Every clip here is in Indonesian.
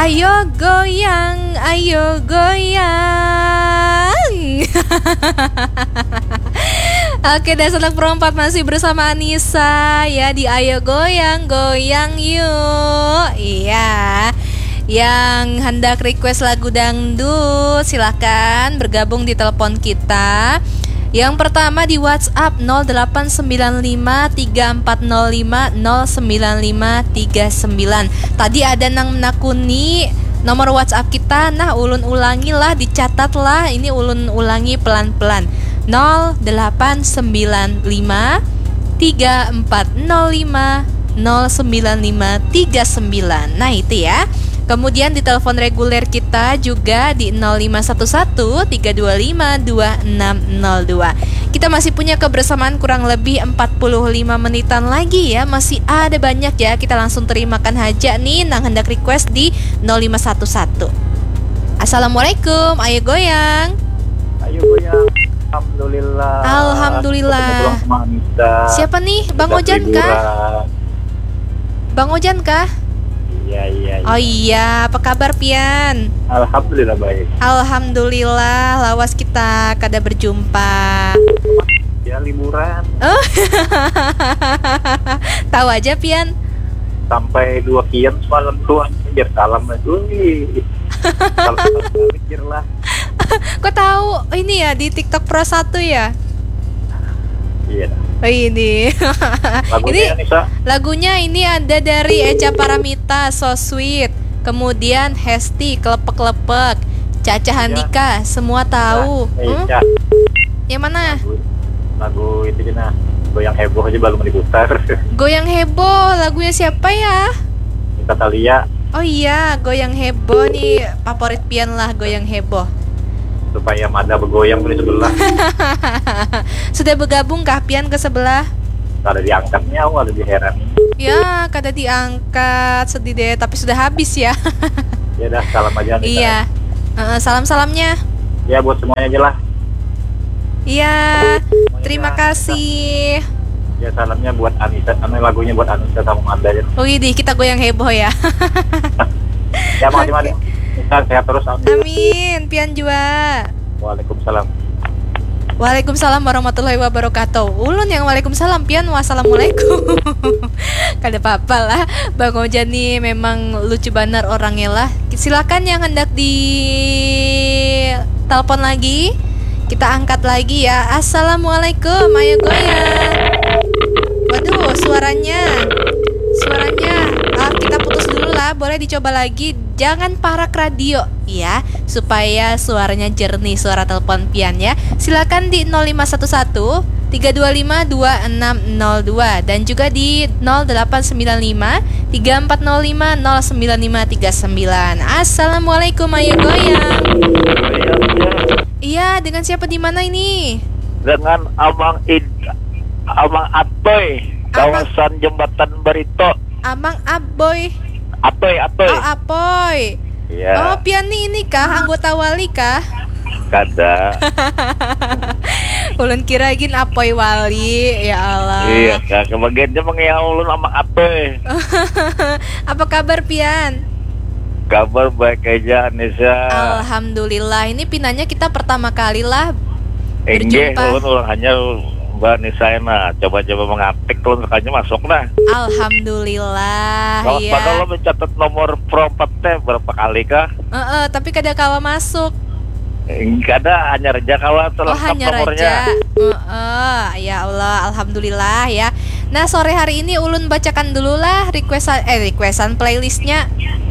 Ayo goyang, ayo goyang. Oke, Dasar Anak Perempat masih bersama Anissa ya di Ayo Goyang, Goyang Yuk. Iya. Yang hendak request lagu dangdut silahkan bergabung di telepon kita. Yang pertama di WhatsApp 089534050959. Tadi ada nang menakuni nomor WhatsApp kita. Nah, ulun ulangi lah, dicatat lah. Ini ulun ulangi pelan-pelan. 089534050959. Nah, itu ya. Kemudian di telepon reguler kita juga di 0511-325-2602. Kita masih punya kebersamaan kurang lebih 45 menitan lagi ya. Masih ada banyak ya. Kita langsung terimakan aja nih nang hendak request di 0511. Assalamualaikum, ayo goyang. Ayo goyang. Alhamdulillah. Alhamdulillah. Siapa nih? Bang Ojan kah? Bang Ojan kah? Iya. Oh iya, apa kabar Pian? Alhamdulillah baik. Alhamdulillah, lawas kita kada berjumpa. Ya liburan. Oh. Tahu aja Pian. Sampai 2 kian semalam tuh biar salam aduh. Kalau mikir lah. Kok tahu ini ya di TikTok Pro 1 ya? Iya. Oh ini. Lagunya ini Nisa. lagunya ini ada dari Echa Paramita, So Sweet. Kemudian Hesti, Kelepek-Kelepek. Caca Handika, semua tahu. Echa. Yang mana? Lagu itu nah. Goyang heboh aja belum diputar. Goyang heboh, lagunya siapa ya? Kita Talia. Oh iya, Goyang Heboh nih favorit Pian lah, Goyang Heboh. Supaya Mada bergoyang di sebelah. Sudah bergabung kah Pian ke sebelah? Ada diangkatnya, ada di heran. Ya, kada diangkat, sedih deh, tapi sudah habis ya. Ya dah, salam aja nih. Iya. Salam-salamnya. Ya buat semuanya aja lah. Iya. Terima kasih. Ya salamnya buat Anissa, karena lagunya buat Anissa sama Mada aja. Oh ini kita goyang heboh ya. Ya makasih. Kita sehat terus. Amin. Pian juga. Waalaikumsalam. Waalaikumsalam warahmatullahi wabarakatuh. Ulun yang waalaikumsalam, Pian wassalamualaikum. Kada apa-apa lah. Bang Ojan nih memang lucu benar orangnya lah. Silakan yang hendak di telepon lagi. Kita angkat lagi ya. Assalamualaikum, ayo goyang. Waduh, suaranya kita putus dulu lah. Boleh dicoba lagi. Jangan parak radio ya, supaya suaranya jernih, suara telepon Pian ya. Silakan di 0511 325 2602 dan juga di 0895 3405 09539. Assalamualaikum, ayo goyang. Iya, dengan siapa di mana ini? Dengan Amang Atoy, kawasan Jembatan Barito. Amang Aboy. Atoy. Oh, Apoy. Iya. Oh, Pian ini kah anggota wali kah? Kada. Ulun kira gin Apoy wali, ya Allah. Iya, kebagiannya mengiau ulun Amang Atoy. Apa kabar Pian? Kabar baik aja Anissa. Alhamdulillah. Ini pinanya kita pertama kali lah Enggak, berjumpa. ulun hanya Mbak Nisa nah, coba-coba mengatik ulun sekalinya masuk nah. Alhamdulillah. Kalau Ya. padahal lo mencatat nomor promptnya berapa kali kah? Tapi kada kawa masuk. Enggak ada, hanya reja kawan Oh, terlengkap hanya nomornya. raja. Ya Allah, alhamdulillah ya. Nah, sore hari ini ulun bacakan dulu lah requestan playlistnya.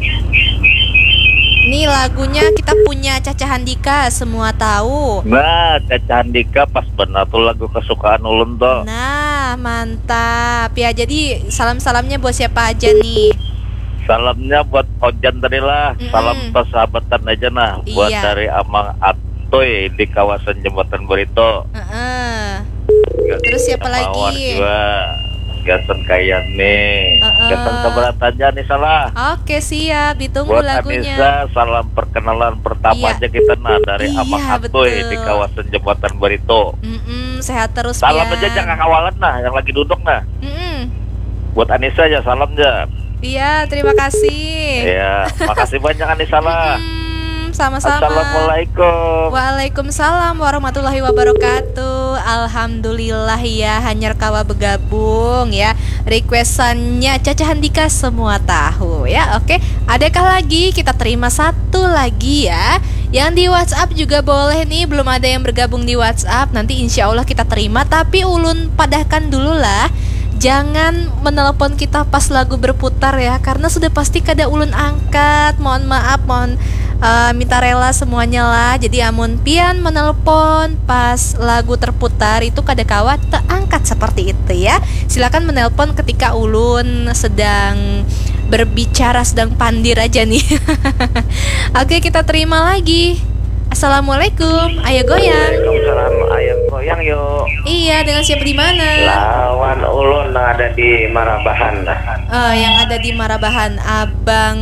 Nih lagunya kita punya Caca Handika, semua tahu. Nah, Caca Handika pas benar tuh lagu kesukaan ulun tuh. Nah, mantap. Ya, jadi salam-salamnya buat siapa aja nih? Salamnya buat Ojan tadi lah. Salam persahabatan aja nah. Buat Iya. dari Amang Atoy di kawasan Jembatan Barito. Terus siapa lagi? Gasan kayak nih. Gasan keberatan aja nih salah. Oke, siap, ditunggu Buat lagunya. Anissa, salam perkenalan pertama Iya. aja kita nah dari Iya, Amang Atoy betul. di kawasan Jembatan Barito. Sehat terus Salam Pian. aja jangan kawalan nah, yang lagi duduk nah. Buat Anissa aja salam aja. Iya, terima kasih. Ya, makasih banyak Anissa lah. Sama-sama. Assalamualaikum. Waalaikumsalam warahmatullahi wabarakatuh. Alhamdulillah ya, hanyar kawa bergabung ya. Requestannya Caca Handika semua tahu ya. Oke, adakah lagi? Kita terima satu lagi ya. Yang di WhatsApp juga boleh nih. Belum ada yang bergabung di WhatsApp. Nanti insya Allah kita terima. Tapi ulun padahkan dulu lah, jangan menelepon kita pas lagu berputar ya, karena sudah pasti kada ulun angkat. Mohon maaf, mohon minta rela semuanya lah. Jadi amun pian menelpon pas lagu terputar itu kada kawat terangkat seperti itu ya. Silakan menelpon ketika ulun sedang berbicara, sedang pandir aja nih. Oke, kita terima lagi. Assalamualaikum, ayo goyang. Waalaikumsalam, ayo goyang yuk. Iya, dengan siapa di mana? Lawan ulun ada di Marabahan. Yang ada di Marabahan, Abang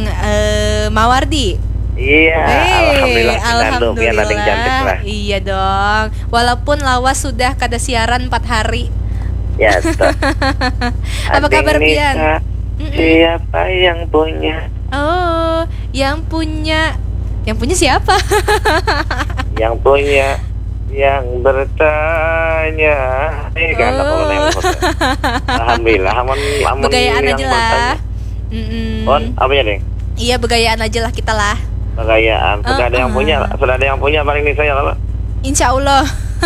Mawardi. Iya, alhamdulillah. Alhamdulillah. Ada yang cantik lah. Iya dong. Walaupun lawas sudah kada siaran 4 hari. Ya, toh. Apa kabar pian? Siapa yang punya? Oh, yang punya siapa? Yang punya, yang bertanya. Kan alhamdulillah, aman Begayaan yang aja lah. On, apa ya, Deng? Iya, begayaan aja lah kita lah. Begayaan. Sudah ada yang punya, paling ini saya kalau. Insya Allah.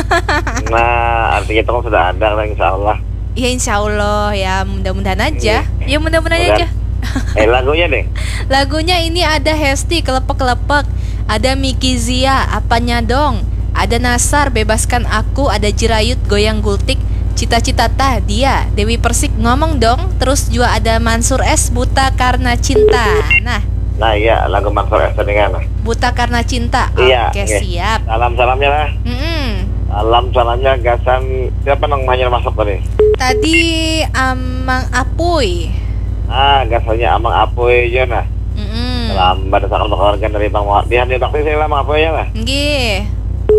Nah, artinya itu kan sudah ada lah, insya Allah. Ya insya Allah ya, mudah-mudahan aja. Ya mudah-mudahan aja. Lagunya deh. Lagunya ini ada Hesti Kelepek-kelepek, ada Miki Zia Apanya Dong, ada Nasar Bebaskan Aku, ada Jirayut Goyang Gultik, Cita-cita tah dia, Dewi Persik Ngomong Dong, terus juga ada Mansur S Buta Karena Cinta. Nah iya, lagu Mansur S dengan Buta Karena Cinta. Iya, Oke, siap. Salam-salamnya lah. Salam-salamnya gasan siapa nang mahnya masuk tadi? Tadi Amang Apuy. Gasannya Amang Apuy aja nah. Lambat sakal keluarga dari Bang Muhammad. Dia bakti saya Amang Apuy ya lah. Nggih.